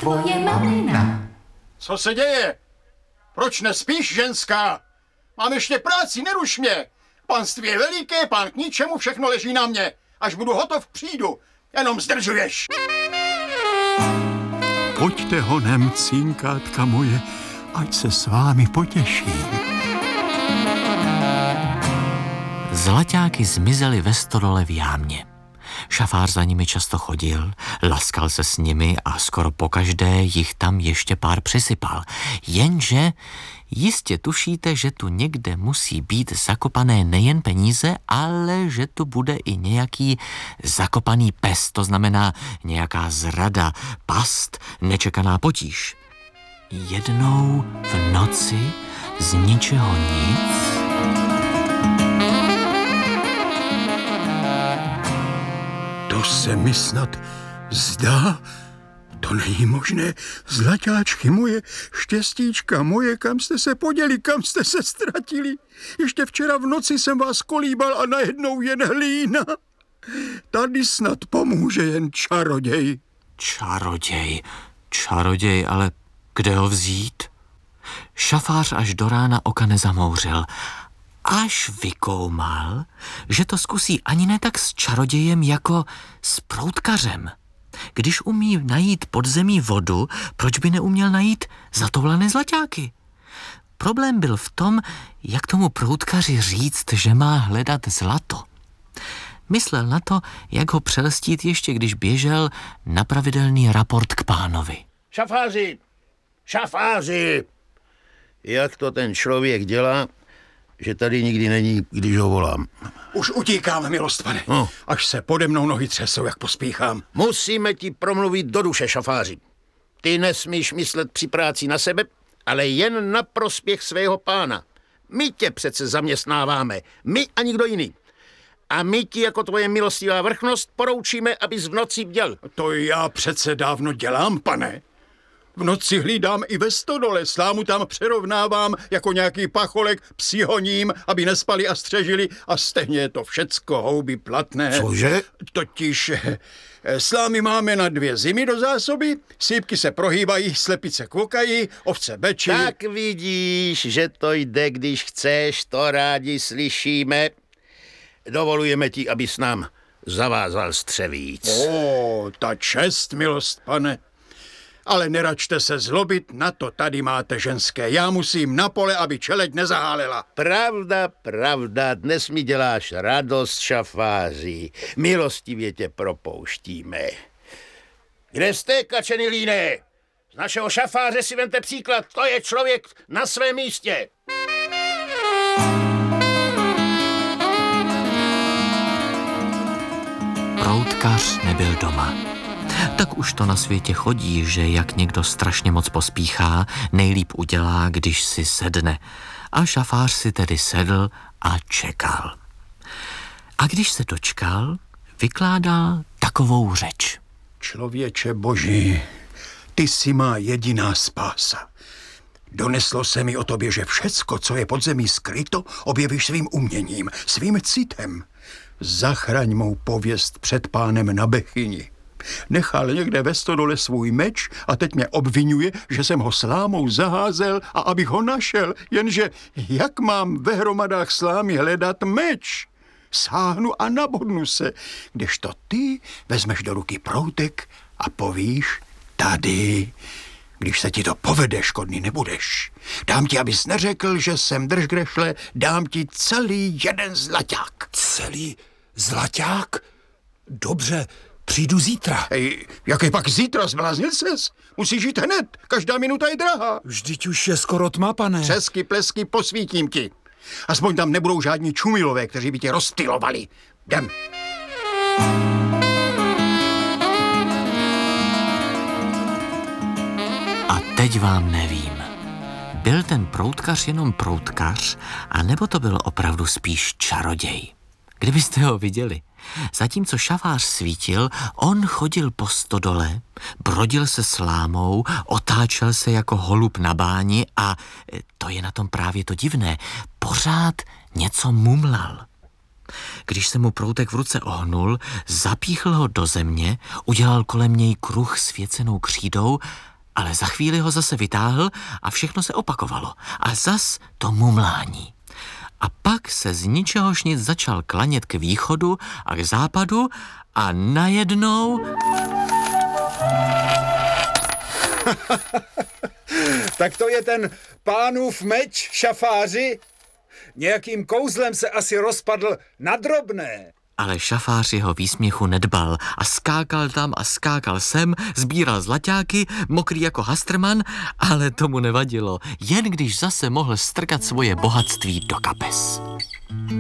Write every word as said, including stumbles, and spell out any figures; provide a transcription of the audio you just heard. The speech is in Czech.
tvoje malina. Co se děje? Proč nespíš, ženská? Mám ještě práci, neruš mě. Panství je veliké, pán k ničemu, všechno leží na mě. Až budu hotov, přijdu. Jenom zdržuješ. Pojďte honem, cinkátka moje, ať se s vámi potěším. Zlaťáky zmizely ve stodole v jámě. Šafář za nimi často chodil, laskal se s nimi a skoro pokaždé jich tam ještě pár přisypal. Jenže jistě tušíte, že tu někde musí být zakopané nejen peníze, ale že tu bude i nějaký zakopaný pes, to znamená nějaká zrada, past, nečekaná potíž. Jednou v noci z ničeho nic To se mi snad zdá? To není možné. Zlaťáčky moje, štěstíčka moje, kam jste se poděli, kam jste se ztratili? Ještě včera v noci jsem vás kolíbal a najednou jen hlína. Tady snad pomůže jen čaroděj. Čaroděj, čaroděj, ale kde ho vzít? Šafář až do rána oka nezamouřil, až vykoumal, že to zkusí ani ne tak s čarodějem jako s proutkařem. Když umí najít pod zemí vodu, proč by neuměl najít zatoulané zlaťáky? Problém byl v tom, jak tomu proutkaři říct, že má hledat zlato. Myslel na to, jak ho přelstít ještě, když běžel na pravidelný raport k pánovi. Šafáři, šafáři, jak to ten člověk dělá, že tady nikdy není, když ho volám. Už utíkám, milost pane. No. Až se pode mnou nohy třesou, jak pospíchám. Musíme ti promluvit do duše, šafáři. Ty nesmíš myslet při práci na sebe, ale jen na prospěch svého pána. My tě přece zaměstnáváme, my a nikdo jiný. A my ti jako tvoje milostivá vrchnost poroučíme, abys v noci bděl. To já přece dávno dělám, pane. V noci hlídám i ve stodole, slámu tam přerovnávám jako nějaký pacholek, psi honím, aby nespali a střežili a stejně je to všecko houby platné. Cože? Totiž eh, slámy máme na dvě zimy do zásoby, sípky se prohýbají, slepice kvokají, ovce bečí. Tak vidíš, že to jde, když chceš, to rádi slyšíme. Dovolujeme ti, abys nám zavázal střevíc. O, ta čest, milost pane. Ale neračte se zlobit, na to tady máte ženské. Já musím na pole, aby čeleď nezahálela. Pravda, pravda, dnes mi děláš radost, šafáři. Milostivě tě propouštíme. Kde jste, kačeny líné? Z našeho šafáře si vemte příklad, to je člověk na svém místě. Proutkař nebyl doma. Tak už to na světě chodí, že jak někdo strašně moc pospíchá, nejlíp udělá, když si sedne. A šafář si tedy sedl a čekal. A když se dočkal, vykládal takovou řeč. Člověče boží, ty jsi má jediná spása. Doneslo se mi o tobě, že všecko, co je pod zemí skryto, objevíš svým uměním, svým citem. Zachraň mou pověst před pánem na Bechyni. Nechal někde ve stodole svůj meč a teď mě obvinuje, že jsem ho slámou zaházel a abych ho našel, jenže jak mám ve hromadách slámy hledat meč? Sáhnu a nabodnu se, kdežto ty vezmeš do ruky proutek a povíš tady. Když se ti to povede, škodný nebudeš. Dám ti, abys neřekl, že jsem držgrešle, dám ti celý jeden zlaťák. Celý zlaťák? Dobře, přijdu zítra. Hej, jaký pak zítra, zbláznil ses? Musíš jít hned, každá minuta je drahá. Vždyť už je skoro tma, pane. Přesky, plesky, posvítím ti. Aspoň tam nebudou žádní čumilové, kteří by tě rozptylovali. Jdem. A teď vám nevím. Byl ten proutkař jenom proutkař, anebo to byl opravdu spíš čaroděj? Kdybyste ho viděli. Zatímco šafář svítil, on chodil po stodole, brodil se slámou, otáčel se jako holub na báni a, to je na tom právě to divné, pořád něco mumlal. Když se mu proutek v ruce ohnul, zapíchl ho do země, udělal kolem něj kruh svěcenou křídou, ale za chvíli ho zase vytáhl a všechno se opakovalo. A zas to mumlání. A pak se z ničehož nic začal klanět k východu a k západu a najednou... Tak to je ten pánův meč, šafáři? Nějakým kouzlem se asi rozpadl na drobné. Ale šafář jeho výsměchu nedbal a skákal tam a skákal sem, sbíral zlaťáky, mokrý jako Hastrman, ale tomu nevadilo, jen když zase mohl strkat svoje bohatství do kapes.